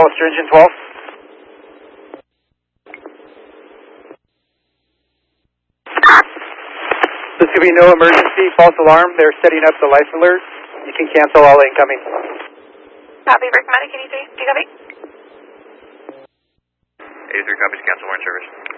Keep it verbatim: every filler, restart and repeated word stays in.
Foster Engine twelve. There's going to be no emergency, false alarm. They're setting up the life alert. You can cancel all incoming. Copy, Berkmatic eighty-three. Do you copy? eighty-three copies, cancel warrant service.